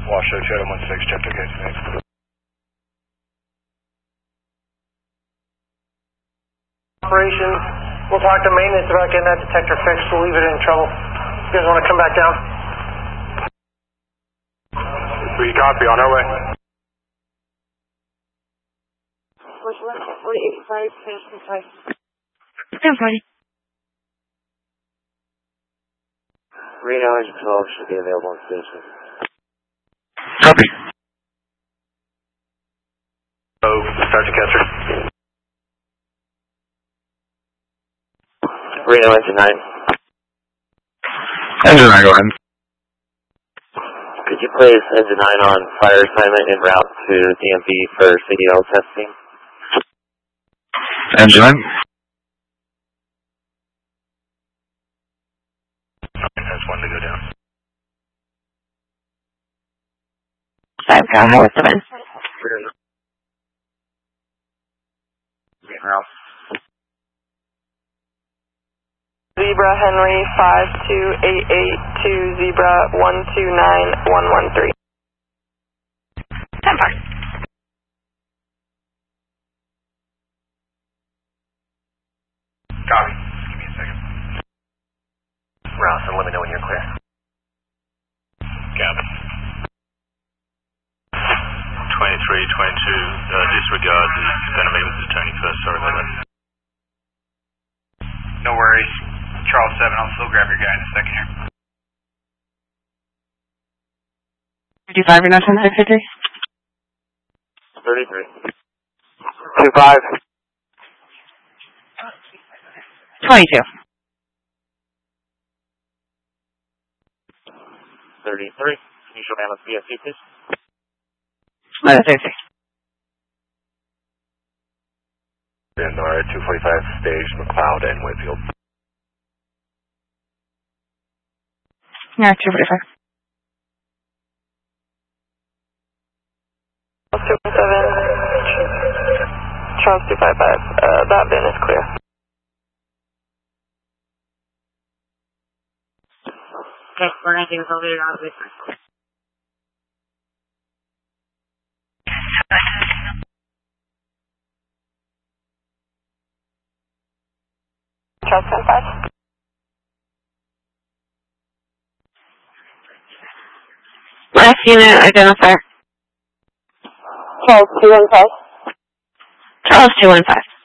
Washoe, Chatham 16, check the gates, thanks. Operations, we'll talk to maintenance about getting that detector fixed. We'll leave it in trouble. You guys want to come back down? We copy, on our way. 485, 1040. Reno Engine 12 should be available on station. Copy. Oh, Sergeant Kester. Reno Engine 9. Engine 9, go ahead. Could you place Engine 9 on fire assignment en route to DMV for CDL testing? Engine 9. That's one to go down. I've got Howard 7. Zebra Henry 5288 to Zebra 129113. 10-4. Copy. Give me a second. Rouse, and let me know when you're clear. Copy. 2322, disregard the extended meetings attorney first, sorry about that. No worries. Charles 7, I'll still grab your guy in a second here. 55, you're not 10-53? 33. 25. 22. 33. Can you show me on the CSC, please? 36. And our 245 stage, McLeod and Whitfield. Yeah, 245. 217, Charles 255, that bin is clear. Okay, we're going to do this over on the Charles 105. Last unit identifier. Charles 215. Charles 215.